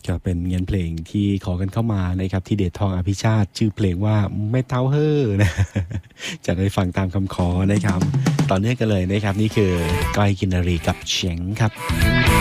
ก็เป็นเงินเพลงที่ขอกันเข้ามานะครับที่เดชทองอภิชาติชื่อเพลงว่าไม่เท่าเฮ่อนะ จะได้ฟังตามคำขอนะครับต่อเนื่องกันเลยนะครับนี่คือก้อยกินนารีกับเฉียงครับ